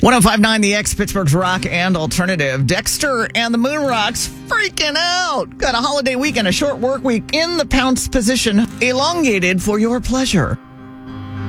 105.9 The X, Pittsburgh's rock and alternative. Dexter and the Moon Rocks freaking out. Got a holiday weekend, a short work week in the pounce position, elongated for your pleasure.